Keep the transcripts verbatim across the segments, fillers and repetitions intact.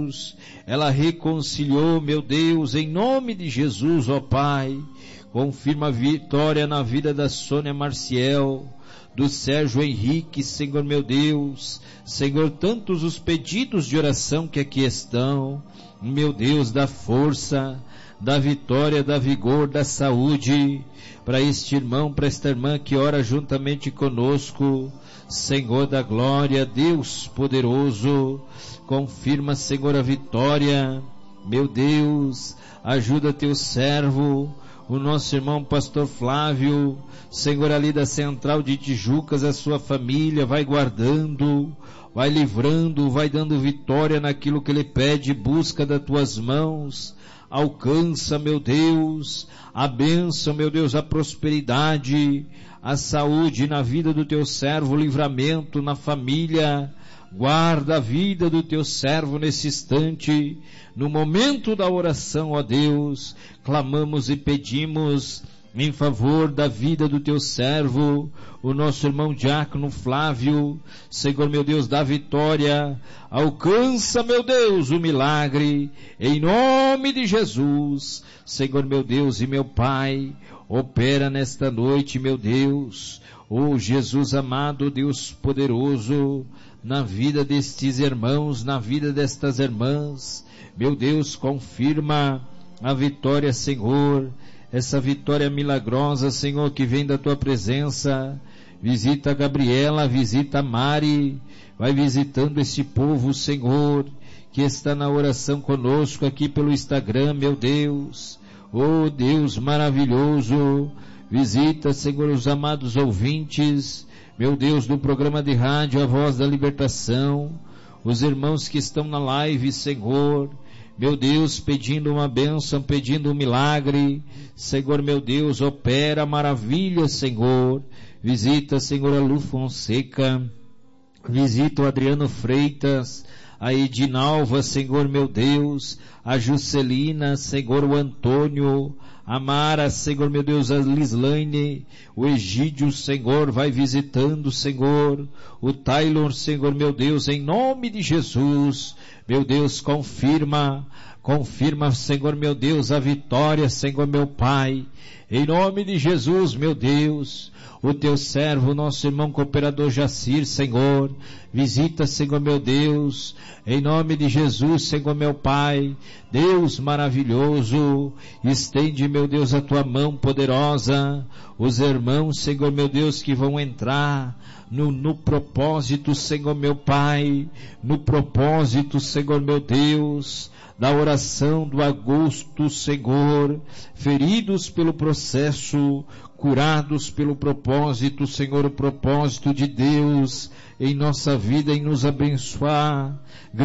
Deus, ela reconciliou, meu Deus, em nome de Jesus, ó Pai. Confirma a vitória na vida da Sônia Marciel, do Sérgio Henrique, Senhor meu Deus. Senhor, tantos os pedidos de oração que aqui estão, meu Deus, dá força, da vitória, da vigor, da saúde, para este irmão, para esta irmã que ora juntamente conosco, Senhor da glória, Deus poderoso, confirma, Senhor, a vitória, meu Deus, ajuda teu servo, o nosso irmão pastor Flávio, Senhor, ali da Central de Tijucas, a sua família, vai guardando, vai livrando, vai dando vitória naquilo que ele pede, busca das tuas mãos, alcança, meu Deus, a bênção, meu Deus, a prosperidade, a saúde na vida do teu servo, o livramento na família, guarda a vida do teu servo nesse instante, no momento da oração, ó Deus, clamamos e pedimos em favor da vida do teu servo, o nosso irmão diácono Flávio, Senhor meu Deus, dá vitória, alcança, meu Deus, o milagre, em nome de Jesus, Senhor meu Deus e meu Pai, opera nesta noite, meu Deus, ó Jesus amado, Deus poderoso, na vida destes irmãos, na vida destas irmãs, meu Deus, confirma a vitória, Senhor, essa vitória milagrosa, Senhor, que vem da tua presença. Visita a Gabriela, visita a Mari, vai visitando este povo, Senhor, que está na oração conosco aqui pelo Instagram, meu Deus. Oh Deus maravilhoso, visita, Senhor, os amados ouvintes, meu Deus, do programa de rádio A Voz da Libertação, os irmãos que estão na live, Senhor, meu Deus, pedindo uma bênção, pedindo um milagre, Senhor meu Deus, opera maravilha, Senhor, visita, Senhor, a Lu Fonseca, visita o Adriano Freitas, a Edinalva, Senhor meu Deus, a Juscelina, Senhor, o Antônio, a Mara, Senhor meu Deus, a Lislaine, o Egídio, Senhor, vai visitando, Senhor, o Taylor, Senhor meu Deus, em nome de Jesus, meu Deus, confirma, confirma, Senhor meu Deus, a vitória, Senhor meu Pai, em nome de Jesus, meu Deus, o teu servo, nosso irmão cooperador Jacir, Senhor, visita, Senhor meu Deus, em nome de Jesus, Senhor meu Pai, Deus maravilhoso, estende, meu Deus, a tua mão poderosa, os irmãos, Senhor meu Deus, que vão entrar no, no propósito, Senhor meu Pai, no propósito, Senhor meu Deus, da oração do agosto, Senhor, feridos pelo processo, curados pelo propósito, Senhor, o propósito de Deus em nossa vida, em nos abençoar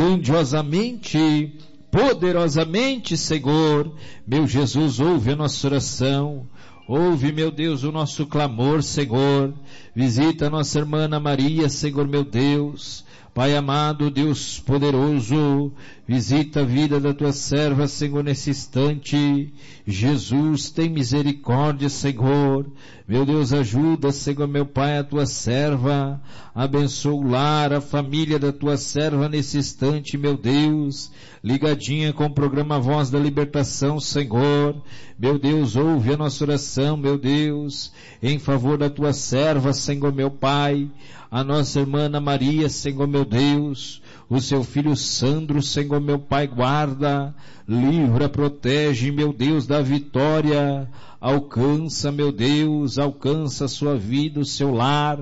grandiosamente, poderosamente, Senhor. Meu Jesus, ouve a nossa oração, ouve, meu Deus, o nosso clamor, Senhor. Visita a nossa irmã Ana Maria, Senhor, meu Deus. Pai amado, Deus poderoso, visita a vida da tua serva, Senhor, nesse instante. Jesus, tem misericórdia, Senhor. Meu Deus, ajuda, Senhor, meu Pai, a tua serva. Abençoa o lar, a família da tua serva nesse instante, meu Deus. Ligadinha com o programa Voz da Libertação, Senhor. Meu Deus, ouve a nossa oração, meu Deus, em favor da tua serva, Senhor, meu Pai. A nossa irmã Ana Maria, Senhor, meu Deus, o seu filho Sandro, Senhor, meu Pai, guarda, livra, protege, meu Deus, da vitória, alcança, meu Deus, alcança a sua vida, o seu lar,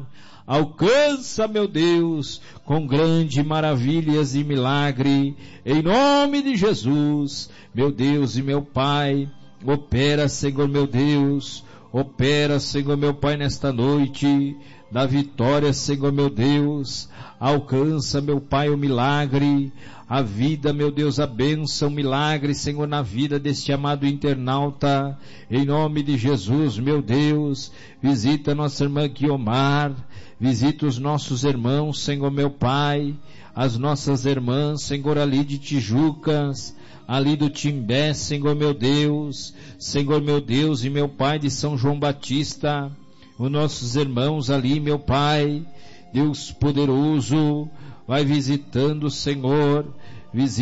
alcança, meu Deus, com grandes maravilhas e milagre, em nome de Jesus, meu Deus e meu Pai, opera, Senhor, meu Deus, opera, Senhor, meu Pai, nesta noite, da vitória, Senhor meu Deus, alcança, meu Pai, o milagre, a vida, meu Deus, a bênção, o milagre, Senhor, na vida deste amado internauta, em nome de Jesus, meu Deus, visita nossa irmã Guiomar, visita os nossos irmãos, Senhor meu Pai, as nossas irmãs, Senhor, ali de Tijucas, ali do Timbé, Senhor meu Deus, Senhor meu Deus e meu Pai de São João Batista, os nossos irmãos ali, meu Pai, Deus poderoso, vai visitando, Senhor, visita